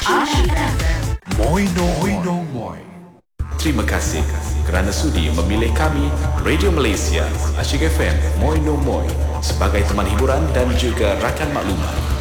Asyik FM. Moi no moi. Terima kasih kerana sudi memilih kami Radio Malaysia Asyik FM Moi no Moi sebagai teman hiburan dan juga rakan maklumat.